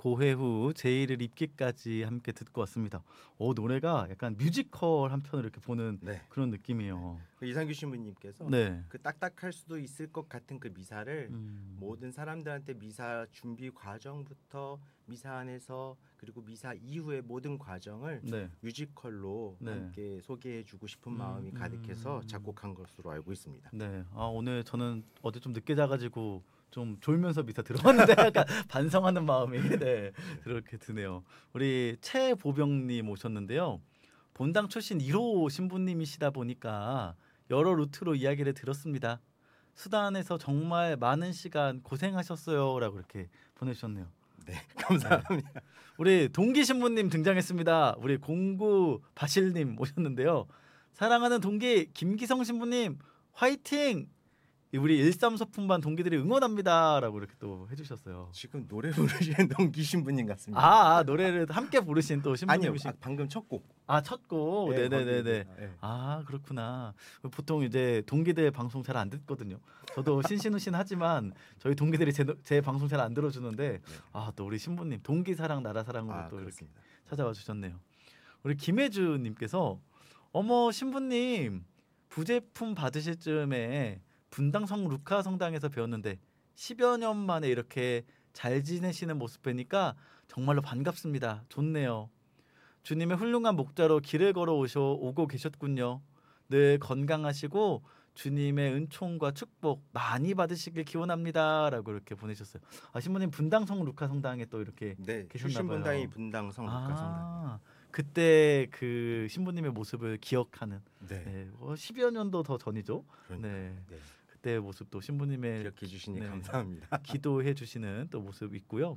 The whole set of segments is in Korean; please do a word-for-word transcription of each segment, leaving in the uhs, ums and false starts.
고해 후 제의를 입기까지 함께 듣고 왔습니다. 오, 노래가 약간 뮤지컬 한 편을 이렇게 보는 네. 그런 느낌이에요. 그 이상규 신부님께서 네. 그 딱딱할 수도 있을 것 같은 그 미사를 음. 모든 사람들한테 미사 준비 과정부터 미사 안에서 그리고 미사 이후의 모든 과정을 네. 뮤지컬로 네. 함께 소개해주고 싶은 음, 마음이 가득해서 음. 작곡한 것으로 알고 있습니다. 네. 아, 오늘 저는 어제 좀 늦게 자가지고 좀 졸면서 미사 들어왔는데 약간 반성하는 마음이 네, 그렇게 드네요. 우리 최보병님 오셨는데요. 본당 출신 일 호 신부님이시다 보니까 여러 루트로 이야기를 들었습니다. 수단에서 정말 많은 시간 고생하셨어요라고 이렇게 보내주셨네요. 네, 감사합니다. 우리 동기 신부님 등장했습니다. 우리 공구 바실님 오셨는데요. 사랑하는 동기 김기성 신부님 화이팅! 우리 일삼서품반 동기들이 응원합니다라고 이렇게 또 해주셨어요. 지금 노래 부르시는 동기 신부님 같습니다. 아, 아 노래를 함께 부르신 또 아니요, 신부님이신. 아, 방금 첫 곡. 아, 첫 곡. 네, 네네네네. 거기에서, 네. 아, 그렇구나. 보통 이제 동기들 방송 잘 안 듣거든요. 저도 신신우신 하지만 저희 동기들이 제, 제 방송 잘 안 들어주는데 네. 아, 또 우리 신부님 동기 사랑 나라 사랑으로 아, 또 그렇습니다. 이렇게 찾아와 주셨네요. 우리 김혜주님께서 어머 신부님 부제품 받으실 즈음에 분당성 루카 성당에서 배웠는데 십여 년 만에 이렇게 잘 지내시는 모습 뵈니까 정말로 반갑습니다. 좋네요. 주님의 훌륭한 목자로 길을 걸어 오셔 오고 계셨군요. 늘 건강하시고 주님의 은총과 축복 많이 받으시길 기원합니다라고 이렇게 보내셨어요. 아, 신부님 분당성 루카 성당에 또 이렇게 네, 계셨나 출신 봐요. 분당이 분당성 루카 성당. 아, 그때 그 신부님의 모습을 기억하는 네, 네, 어, 십여 년도 더 전이죠. 그러니까. 네, 네. 그때의 모습도 신부님의 기억해 주시니 네. 감사합니다. 기도해 주시는 또 모습 있고요.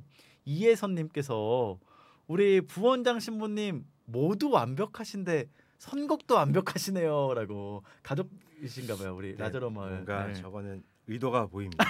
이혜선님께서 우리 부원장 신부님 모두 완벽하신데 선곡도 완벽하시네요라고 가족이신가봐요. 우리 네, 라자로 마을. 뭔가 네. 저거는 의도가 보입니다.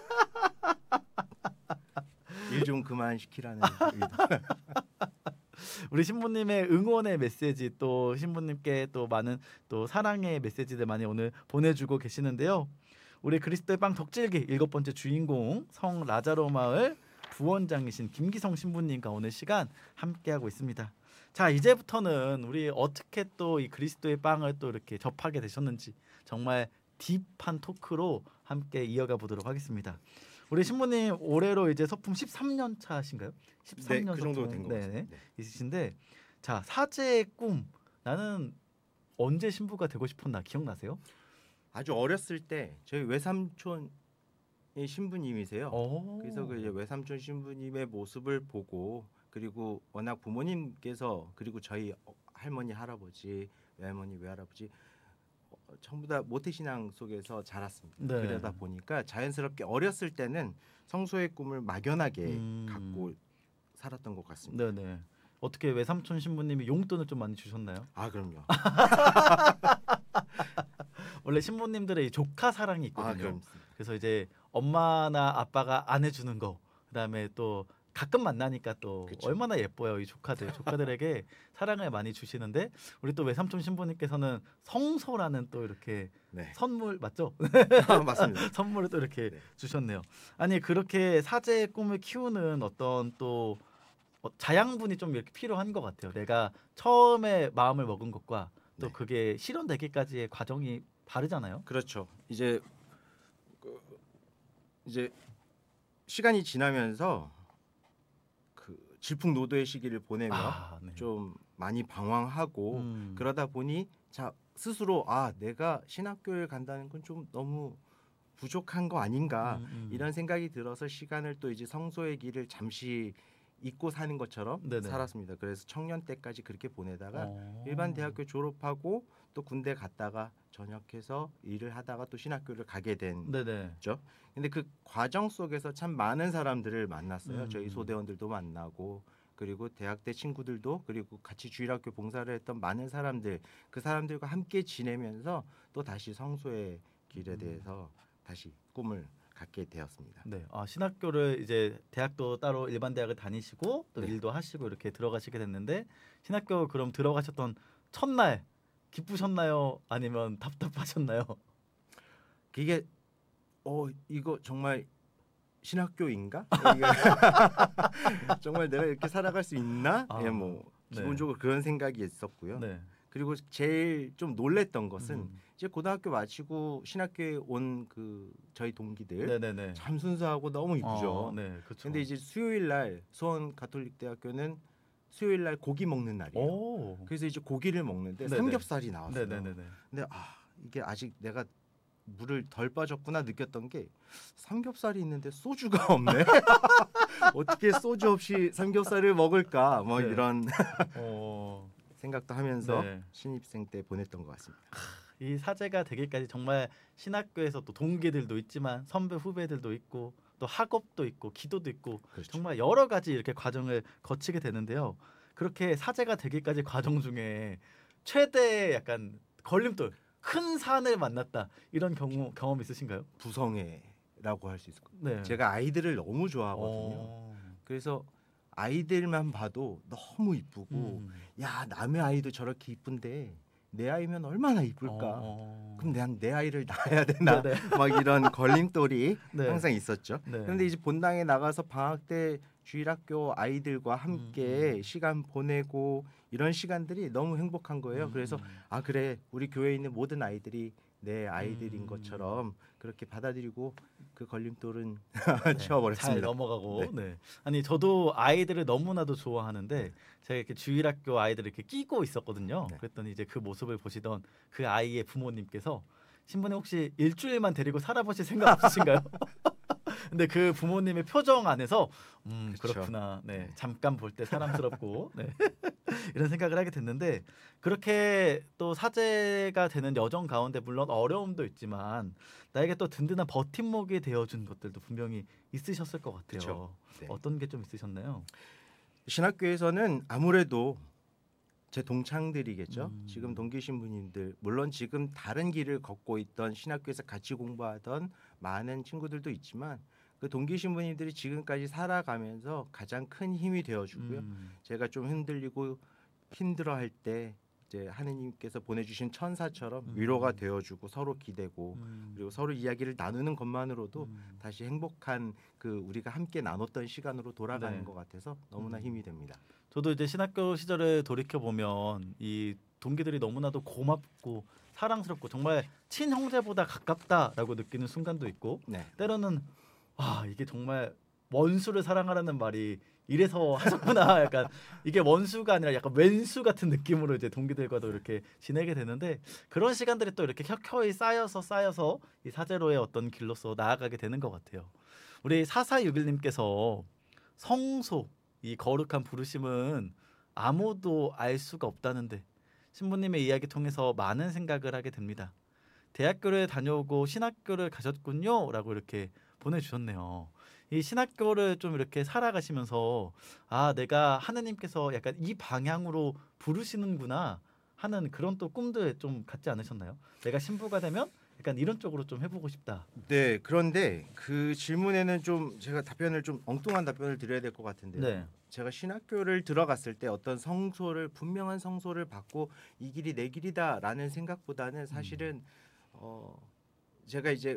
일 좀 그만 시키라는 의도. 우리 신부님의 응원의 메시지 또 신부님께 또 많은 또 사랑의 메시지들 많이 오늘 보내주고 계시는데요. 우리 그리스도의 빵 덕질기 일곱 번째 주인공 성 라자로 마을 부원장이신 김기성 신부님과 오늘 시간 함께하고 있습니다. 자, 이제부터는 우리 어떻게 또 이 그리스도의 빵을 또 이렇게 접하게 되셨는지 정말 딥한 토크로 함께 이어가 보도록 하겠습니다. 우리 신부님 올해로 이제 서품 십삼 년 차신가요? 십삼 년 네, 그 정도 서품, 된 것 네네, 같습니다. 네. 있으신데 자, 사제의 꿈 나는 언제 신부가 되고 싶었나 기억나세요? 아주 어렸을 때 저희 외삼촌의 신부님이세요. 오. 그래서 그 이제 외삼촌 신부님의 모습을 보고 그리고 워낙 부모님께서 그리고 저희 어, 할머니 할아버지 외할머니 외할아버지 어, 전부 다 모태신앙 속에서 자랐습니다. 네. 그러다 보니까 자연스럽게 어렸을 때는 성소의 꿈을 막연하게 음. 갖고 살았던 것 같습니다. 네네. 어떻게 외삼촌 신부님이 용돈을 좀 많이 주셨나요? 아 그럼요. 원래 신부님들의 이 조카 사랑이 아 있거든요. 그럼 그래서 이제 엄마나 아빠가 안 해주는 거, 그다음에 또 가끔 만나니까 또 그쵸. 얼마나 예뻐요 이 조카들. 조카들에게 사랑을 많이 주시는데 우리 또 외삼촌 신부님께서는 성소라는 또 이렇게 네. 선물 맞죠? 맞습니다. 선물을 또 이렇게 네. 주셨네요. 아니 그렇게 사제의 꿈을 키우는 어떤 또 어, 자양분이 좀 이렇게 필요한 것 같아요. 내가 처음에 마음을 먹은 것과 또 네. 그게 실현되기까지의 과정이 다르잖아요. 그렇죠. 이제 그, 이제 시간이 지나면서 그 질풍노도의 시기를 보내며 아, 네. 좀 많이 방황하고 음. 그러다 보니 자 스스로 아 내가 신학교를 간다는 건 좀 너무 부족한 거 아닌가 음, 음. 이런 생각이 들어서 시간을 또 이제 성소의 길을 잠시 잊고 사는 것처럼 네네. 살았습니다. 그래서 청년 때까지 그렇게 보내다가 어. 일반 대학교 졸업하고 또 군대 갔다가 전역해서 일을 하다가 또 신학교를 가게 된 네네. 죠. 근데 그 과정 속에서 참 많은 사람들을 만났어요. 음. 저희 소대원들도 만나고 그리고 대학 때 친구들도 그리고 같이 주일학교 봉사를 했던 많은 사람들 그 사람들과 함께 지내면서 또 다시 성소의 길에 음. 대해서 다시 꿈을 갖게 되었습니다. 네. 아, 신학교를 이제 대학도 따로 일반 대학을 다니시고 또 네. 일도 하시고 이렇게 들어가시게 됐는데 신학교 그럼 들어가셨던 첫날 기쁘셨나요? 아니면 답답하셨나요? 그게 어 이거 정말 신학교인가? 정말 내가 이렇게 살아갈 수 있나? 아, 예, 뭐 네. 기본적으로 그런 생각이 있었고요. 네. 그리고 제일 좀 놀랬던 것은 음. 이제 고등학교 마치고 신학교에 온 그 저희 동기들 네네네. 참 순수하고 너무 이쁘죠. 어, 네, 그렇죠. 근데 이제 수요일 날 수원 가톨릭 대학교는 수요일 날 고기 먹는 날이에요. 오. 그래서 이제 고기를 먹는데 네네. 삼겹살이 나왔어요. 네네네네. 근데 아 이게 아직 내가 물을 덜 빠졌구나 느꼈던 게 삼겹살이 있는데 소주가 없네. 어떻게 소주 없이 삼겹살을 먹을까? 뭐 네. 이런 어. 생각도 하면서 네. 신입생 때 보냈던 것 같습니다. 이 사제가 되기까지 정말 신학교에서 또 동기들도 있지만 선배 후배들도 있고 또 학업도 있고 기도도 있고 그렇죠. 정말 여러 가지 이렇게 과정을 거치게 되는데요. 그렇게 사제가 되기까지 과정 중에 최대 약간 걸림돌, 큰 산을 만났다 이런 경우 경험 있으신가요? 부성애라고 할 수 있을 것 같아요. 네. 제가 아이들을 너무 좋아하거든요. 어. 그래서 아이들만 봐도 너무 이쁘고 음. 야 남의 아이도 저렇게 이쁜데 내 아이면 얼마나 이쁠까? 어. 그럼 난 내 아이를 낳아야 되나? 네네. 막 이런 걸림돌이 네. 항상 있었죠. 네. 그런데 이제 본당에 나가서 방학 때 주일학교 아이들과 함께 음. 시간 보내고 이런 시간들이 너무 행복한 거예요. 음. 그래서 아 그래 우리 교회에 있는 모든 아이들이 내 아이들인 음. 것처럼 그렇게 받아들이고 그 걸림돌은 네, 치워버렸습니다. 잘 넘어가고. 네. 네. 아니 저도 아이들을 너무나도 좋아하는데 네. 제가 이렇게 주일학교 아이들을 이렇게 끼고 있었거든요. 네. 그랬더니 이제 그 모습을 보시던 그 아이의 부모님께서 신부님 혹시 일주일만 데리고 살아보실 생각 없으신가요? 근데 그 부모님의 표정 안에서 음 그쵸. 그렇구나. 네. 네. 잠깐 볼 때 사랑스럽고 네. 이런 생각을 하게 됐는데 그렇게 또 사제가 되는 여정 가운데 물론 어려움도 있지만 나에게 또 든든한 버팀목이 되어준 것들도 분명히 있으셨을 것 같아요. 그쵸. 네. 어떤 게 좀 있으셨나요? 신학교에서는 아무래도 제 동창들이겠죠. 음. 지금 동기 신부님들 물론 지금 다른 길을 걷고 있던 신학교에서 같이 공부하던 많은 친구들도 있지만 그 동기 신부님들이 지금까지 살아가면서 가장 큰 힘이 되어주고요. 음. 제가 좀 흔들리고 힘들어할 때 이제 하느님께서 보내주신 천사처럼 음. 위로가 되어주고 서로 기대고 음. 그리고 서로 이야기를 나누는 것만으로도 음. 다시 행복한 그 우리가 함께 나눴던 시간으로 돌아가는 네. 것 같아서 너무나 음. 힘이 됩니다. 저도 이제 신학교 시절을 돌이켜 보면 이 동기들이 너무나도 고맙고 사랑스럽고 정말 친형제보다 가깝다라고 느끼는 순간도 있고 네. 때로는 와 이게 정말 원수를 사랑하라는 말이 이래서 하셨구나 약간 이게 원수가 아니라 약간 왼수 같은 느낌으로 이제 동기들과도 이렇게 지내게 되는데 그런 시간들이 또 이렇게 켜켜이 쌓여서 쌓여서 이 사제로의 어떤 길로서 나아가게 되는 것 같아요. 우리 사사육일님께서 성소 이 거룩한 부르심은 아무도 알 수가 없다는데 신부님의 이야기 통해서 많은 생각을 하게 됩니다. 대학교를 다녀오고 신학교를 가셨군요라고 이렇게 보내주셨네요. 이 신학교를 좀 이렇게 살아가시면서 아 내가 하느님께서 약간 이 방향으로 부르시는구나 하는 그런 또 꿈들 좀 갖지 않으셨나요? 내가 신부가 되면 약간 이런 쪽으로 좀 해보고 싶다. 네, 그런데 그 질문에는 좀 제가 답변을 좀 엉뚱한 답변을 드려야 될 것 같은데요. 네. 제가 신학교를 들어갔을 때 어떤 성소를 분명한 성소를 받고 이 길이 내 길이다라는 생각보다는 사실은 어 제가 이제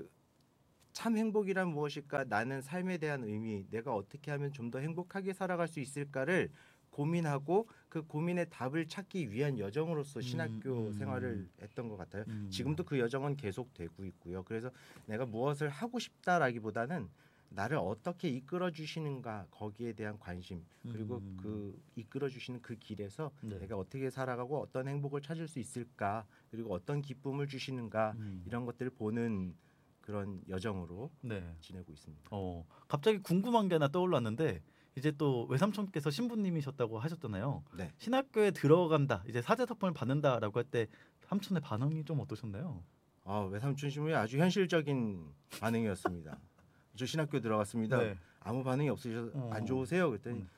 참 행복이란 무엇일까? 나는 삶에 대한 의미, 내가 어떻게 하면 좀 더 행복하게 살아갈 수 있을까를 고민하고 그 고민의 답을 찾기 위한 여정으로서 신학교 음. 생활을 했던 것 같아요. 음. 지금도 그 여정은 계속되고 있고요. 그래서 내가 무엇을 하고 싶다라기보다는 나를 어떻게 이끌어 주시는가 거기에 대한 관심 그리고 음. 그 이끌어 주시는 그 길에서 네. 내가 어떻게 살아가고 어떤 행복을 찾을 수 있을까 그리고 어떤 기쁨을 주시는가 음. 이런 것들을 보는 그런 여정으로 네. 지내고 있습니다. 어 갑자기 궁금한 게 하나 떠올랐는데 이제 또 외삼촌께서 신부님이셨다고 하셨잖아요. 네. 신학교에 들어간다 이제 사제 덕분을 받는다라고 할 때 삼촌의 반응이 좀 어떠셨나요? 아, 외삼촌 신부의 아주 현실적인 반응이었습니다. 저 신학교 들어갔습니다. 네. 아무 반응이 없으셔서 어. 안 좋으세요? 그랬더니 음.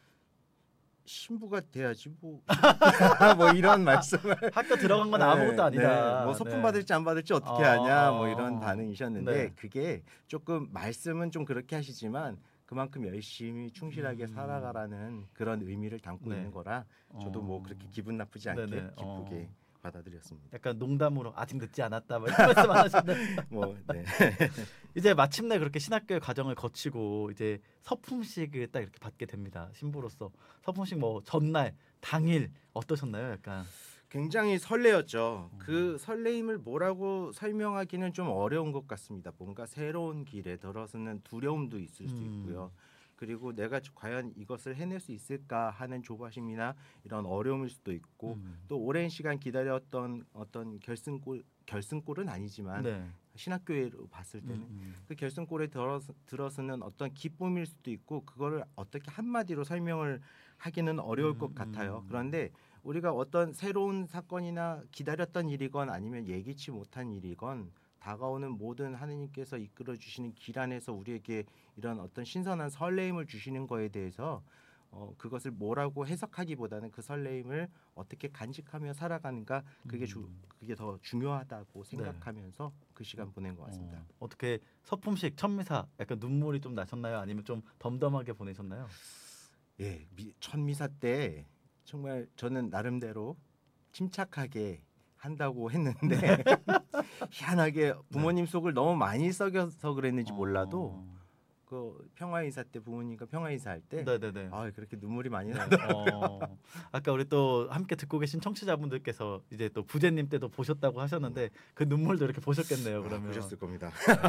신부가 돼야지 뭐, 뭐 이런 말씀을 학교 들어간 건 네, 아무것도 아니다. 네, 뭐 소품 네. 받을지 안 받을지 어떻게 어, 하냐 어, 뭐 이런 어. 반응이셨는데 네. 그게 조금 말씀은 좀 그렇게 하시지만 그만큼 열심히 충실하게 음. 살아가라는 그런 의미를 담고 네. 있는 거라 저도 뭐 어. 그렇게 기분 나쁘지 않게 네네. 기쁘게 어. 받아들였습니다. 약간 농담으로 아직 늦지 않았다 뭐 이런 말씀 안 하셨나요? 뭐 네. 이제 마침내 그렇게 신학교의 과정을 거치고 이제 서품식을 딱 이렇게 받게 됩니다. 신부로서 서품식 뭐 전날 당일 어떠셨나요? 약간 굉장히 설레었죠. 그 설레임을 뭐라고 설명하기는 좀 어려운 것 같습니다. 뭔가 새로운 길에 들어서는 두려움도 있을 수 음. 있고요. 그리고 내가 과연 이것을 해낼 수 있을까 하는 조바심이나 이런 어려움일 수도 있고 음. 또 오랜 시간 기다렸던 어떤 결승골 결승골은 아니지만 네. 신학교로 봤을 때는 음. 그 결승골에 들어서, 들어서는 어떤 기쁨일 수도 있고 그거를 어떻게 한마디로 설명을 하기는 어려울 것 음, 같아요. 음. 그런데 우리가 어떤 새로운 사건이나 기다렸던 일이건 아니면 예기치 못한 일이건 다가오는 모든 하느님께서 이끌어 주시는 길 안에서 우리에게 이런 어떤 신선한 설레임을 주시는 거에 대해서 어, 그것을 뭐라고 해석하기보다는 그 설레임을 어떻게 간직하며 살아가는가 그게 주, 음. 그게 더 중요하다고 생각하면서 그 시간 보낸 것 같습니다. 어, 어떻게 서품식 천미사 약간 눈물이 좀 나셨나요? 아니면 좀 덤덤하게 보내셨나요? 예, 미, 첫 미사 때 정말 저는 나름대로 침착하게 한다고 했는데 희한하게 부모님 속을 너무 많이 썩여서 그랬는지 몰라도 어. 그 평화 인사 때 부모님과 평화 인사할 때 네네네. 아, 그렇게 눈물이 많이 네. 나더라고요. 어, 아까 우리 또 함께 듣고 계신 청취자분들께서 이제 또 부제님 때도 보셨다고 하셨는데 그 눈물도 이렇게 보셨겠네요. 아, 그러면 보셨을 겁니다.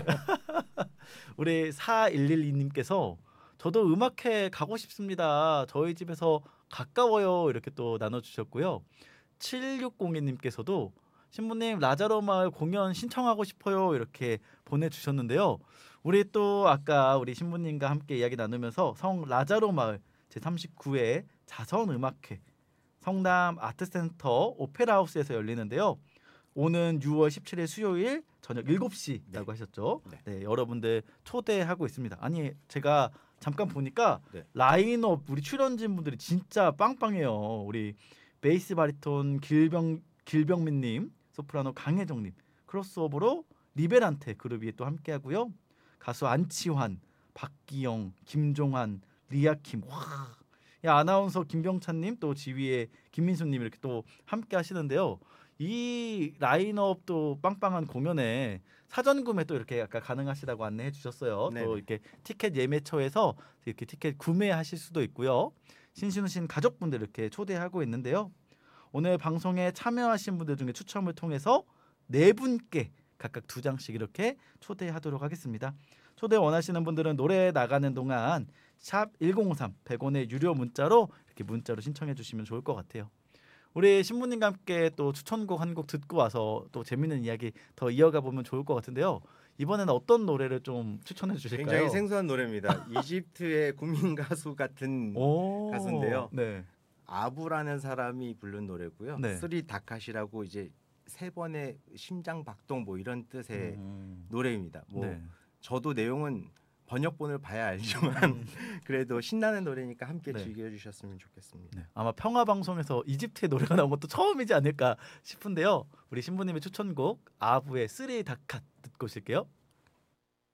우리 사일일이님께서 저도 음악회 가고 싶습니다. 저희 집에서 가까워요. 이렇게 또 나눠주셨고요. 칠육공이님께서도 신부님 라자로 마을 공연 신청하고 싶어요. 이렇게 보내주셨는데요. 우리 또 아까 우리 신부님과 함께 이야기 나누면서 성 라자로 마을 제삼십구 회 자선음악회 성남 아트센터 오페라하우스에서 열리는데요. 오는 유월 십칠일 수요일 저녁 일곱 시라고 네. 하셨죠. 네. 네, 여러분들 초대하고 있습니다. 아니 제가 잠깐 보니까 네. 라인업 우리 출연진 분들이 진짜 빵빵해요. 우리 베이스 바리톤 길병 길병민님, 소프라노 강혜정님, 크로스오버로 리베란테 그룹이 또 함께하고요. 가수 안치환, 박기영, 김종환, 리아킴, 와, 야, 아나운서 김병찬님 또 지휘의 김민수님 이렇게 또 함께하시는데요. 이 라인업도 빵빵한 공연에 사전 구매 또 이렇게 아까 가능하시다고 안내해 주셨어요. 네네. 또 이렇게 티켓 예매처에서 이렇게 티켓 구매하실 수도 있고요. 신신우신 가족분들 이렇게 초대하고 있는데요. 오늘 방송에 참여하신 분들 중에 추첨을 통해서 네 분께 각각 두 장씩 이렇게 초대하도록 하겠습니다. 초대 원하시는 분들은 노래 나가는 동안 샵 일공오삼 백 원의 유료 문자로 이렇게 문자로 신청해 주시면 좋을 것 같아요. 우리 신부님과 함께 또 추천곡 한 곡 듣고 와서 또 재밌는 이야기 더 이어가 보면 좋을 것 같은데요. 이번에는 어떤 노래를 좀 추천해 주실까요? 굉장히 생소한 노래입니다. 이집트의 국민 가수 같은 오, 가수인데요. 네. 아부라는 사람이 부른 노래고요. 네. 쓰리 다카시라고 이제 세 번의 심장 박동 뭐 이런 뜻의 음, 노래입니다. 뭐 네. 저도 내용은 번역본을 봐야 알지만 그래도 신나는 노래니까 함께 네. 즐겨주셨으면 좋겠습니다. 네. 아마 평화 방송에서 이집트의 노래가 나온 것도 처음이지 않을까 싶은데요. 우리 신부님의 추천곡 아부의 쓰리 다카 듣고 오실게요.